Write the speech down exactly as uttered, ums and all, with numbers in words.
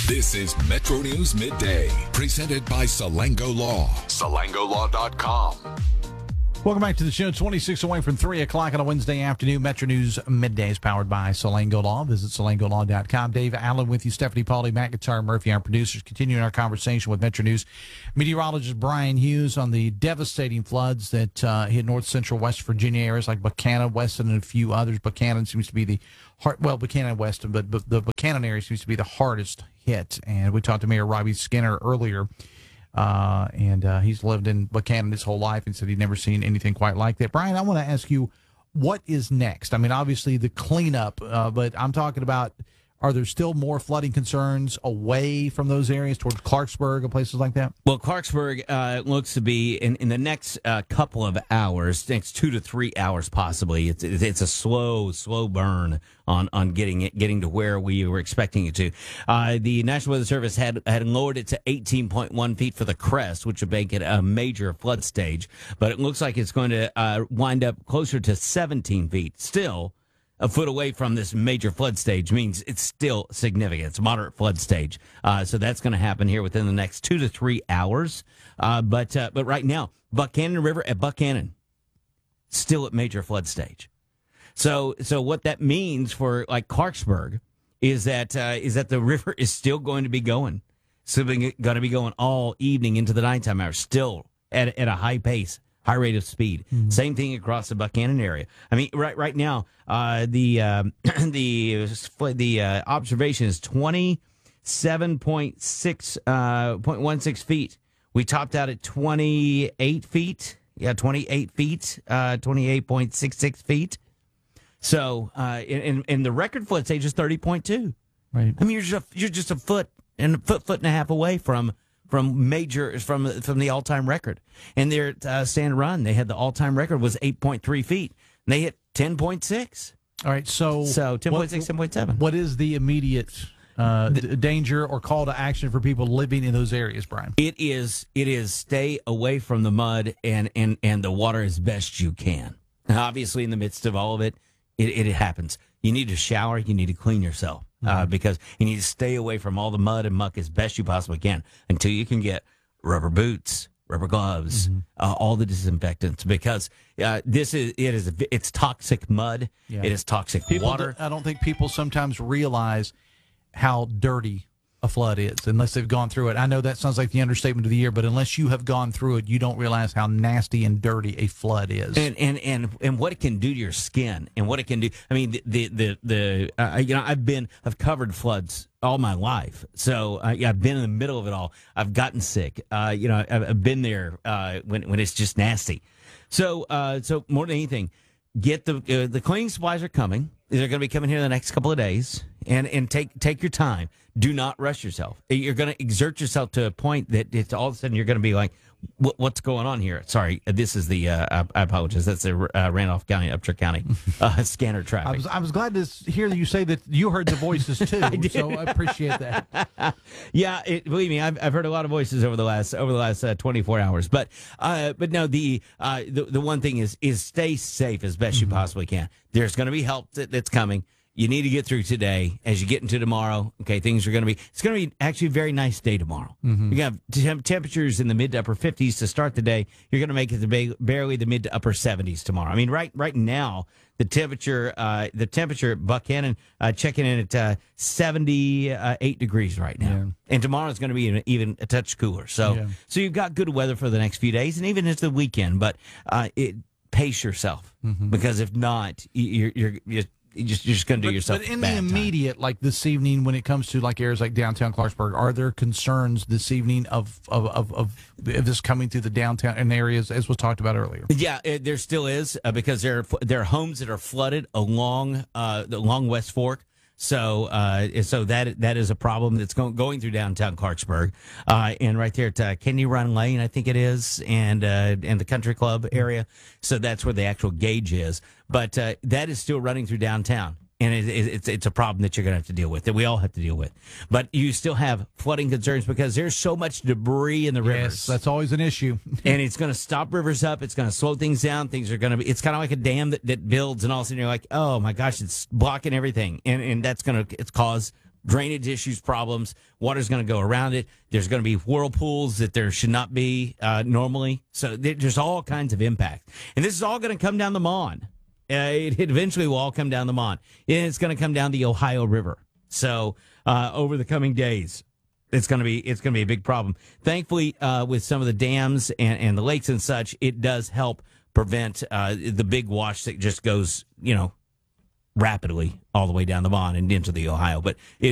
This is Metro News Midday, presented by Salango Law. Salango Law dot com. Welcome back to the show. twenty-six away from three o'clock on a Wednesday afternoon. Metro News Midday is powered by Salango Law. Visit Salango Law dot com. Dave Allen with you, Stephanie Pauly, McIntyre Murphy, our producers, continuing our conversation with Metro News meteorologist Brian Hughes on the devastating floods that uh, hit north central West Virginia areas like Buchanan, Weston, and a few others. Buchanan seems to be the hard, well, Buchanan, Weston, but, but the Buchanan area seems to be the hardest hit. And we talked to Mayor Robbie Skinner earlier. Uh, and uh, he's lived in Buchanan his whole life and said he'd never seen anything quite like that. Brian, I want to ask you, what is next? I mean, obviously the cleanup, uh, but I'm talking about, are there still more flooding concerns away from those areas towards Clarksburg and places like that? Well, Clarksburg uh, looks to be in, in the next uh, couple of hours, next two to three hours possibly. It's it's a slow, slow burn on on getting it getting to where we were expecting it to. Uh, the National Weather Service had had lowered it to eighteen point one feet for the crest, which would make it a major flood stage. But it looks like it's going to uh, wind up closer to seventeen feet. Still, a foot away from this major flood stage means it's still significant. It's a moderate flood stage. Uh, so that's going to happen here within the next two to three hours. Uh, but uh, but right now, Buchanan River at Buchanan, still at major flood stage. So so what that means for like Clarksburg is that uh, is that the river is still going to be going. So going to be going all evening into the nighttime hours, still at, at a high pace. High rate of speed. Mm-hmm. Same thing across the Buchanan area. I mean, right right now, uh, the um, the the uh, observation is twenty-seven point six uh, point one six feet. We topped out at twenty-eight feet. Yeah, twenty-eight feet. Uh, twenty-eight point six six feet. So, uh, and and the record flood stage is thirty point two. Right. I mean, you're just a, you're just a foot and a foot foot and a half away from. From major from from the all time record, and their uh, stand run they had the all time record was eight point three feet. And they hit ten point six. All right, so so ten point six, ten point seven. What is the immediate uh, the, d- danger or call to action for people living in those areas, Brian? It is it is stay away from the mud and and and the water as best you can. Now, obviously, in the midst of all of it, it, it happens. You need to shower. You need to clean yourself. Uh, because you need to stay away from all the mud and muck as best you possibly can until you can get rubber boots, rubber gloves, mm-hmm. uh, all the disinfectants. Because uh, this is it is it's toxic mud. Yeah. It is toxic people water. Do, I don't think people sometimes realize how dirty a flood is unless they've gone through it. I know that sounds like the understatement of the year, but unless you have gone through it, you don't realize how nasty and dirty a flood is. And and and, and what it can do to your skin and what it can do. I mean, the the the, the uh, you know, I've been I've covered floods all my life, so uh, yeah, I've been in the middle of it all. I've gotten sick. Uh, you know, I've, I've been there uh, when when it's just nasty. So uh, so more than anything, get the uh, the cleaning supplies are coming. They're going to be coming here in the next couple of days, and, and take take your time. Do not rush yourself. You're going to exert yourself to a point that it's all of a sudden you're going to be like, what, what's going on here? Sorry, this is the, uh, I, I apologize, that's the uh, Randolph County, Upshur County uh, scanner traffic. I was, I was glad to hear you say that you heard the voices too, I so I appreciate that. Yeah, it, believe me, I've, I've heard a lot of voices over the last over the last uh, twenty-four hours. But uh, but no, the, uh, the the one thing is is stay safe as best mm-hmm. you possibly can. There's going to be help that, that's coming. You need to get through today. As you get into tomorrow, okay, things are going to be, it's going to be actually a very nice day tomorrow. Mm-hmm. You're going to have temp- temperatures in the mid to upper fifties to start the day. You're going to make it to ba- barely the mid to upper seventies tomorrow. I mean, right right now, the temperature, uh, the temperature at Buchanan, uh, checking in at uh, seventy-eight degrees right now. Yeah. And tomorrow is going to be an, even a touch cooler. So, yeah. so you've got good weather for the next few days and even into the weekend. But uh, it, pace yourself mm-hmm. because if not, you're, you're, you're You just, you're just going to do but, yourself. But in the immediate, time. like this evening, when it comes to like areas like downtown Clarksburg, are there concerns this evening of of, of, of this coming through the downtown and areas as was talked about earlier? Yeah, it, there still is uh, because there are, there are homes that are flooded along uh, along West Fork. So, uh, so that that is a problem that's going going through downtown Clarksburg, uh, and right there at uh, Kidney Run Lane, I think it is, and uh, and the Country Club area. So that's where the actual gauge is. But uh, that is still running through downtown, and it, it, it's it's a problem that you're going to have to deal with, that we all have to deal with. But you still have flooding concerns because there's so much debris in the rivers. Yes, that's always an issue. And it's going to stop rivers up. It's going to slow things down. Things are going to be, it's kind of like a dam that, that builds, and all of a sudden you're like, oh my gosh, it's blocking everything. And and that's going to it's cause drainage issues, problems. Water's going to go around it. There's going to be whirlpools that there should not be uh, normally. So there's all kinds of impact. And this is all going to come down the Mon. Uh, it, it eventually will all come down the Mon. And it's going to come down the Ohio River. So uh, over the coming days, it's going to be it's going to be a big problem. Thankfully, uh, with some of the dams and, and the lakes and such, it does help prevent uh, the big wash that just goes, you know, rapidly all the way down the Mon and into the Ohio. But it